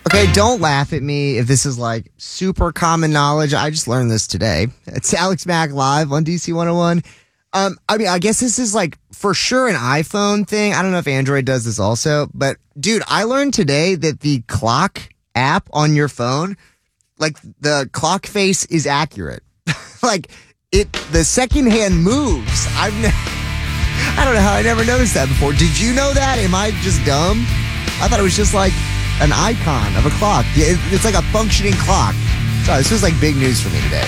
Okay, don't laugh at me if this is like super common knowledge. I just learned this today. It's Alex Mack live on DC 101. I guess this is like for sure an iPhone thing. I don't know if Android does this also, but dude, I learned today that the clock app on your phone, like the clock face is accurate. Like the second hand moves. I don't know how I never noticed that before. Did you know that? Am I just dumb? I thought it was just like an icon of a clock. It's like a functioning clock. Sorry, this was like big news for me today.